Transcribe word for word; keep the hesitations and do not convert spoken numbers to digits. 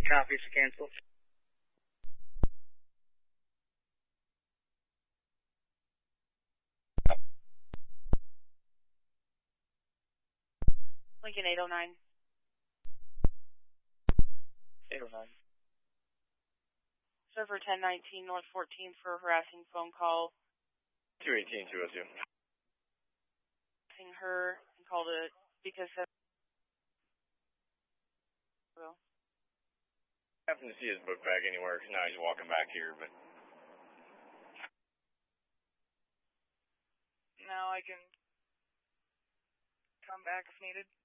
Copy, so cancel. Lincoln eight oh nine. eight oh nine. Server ten nineteen North fourteenth for harassing phone call. two eighteen, two oh two. Harassing her and called it because of... Well. Happened to see his book bag anywhere because now he's walking back here, but... Now I can come back if needed.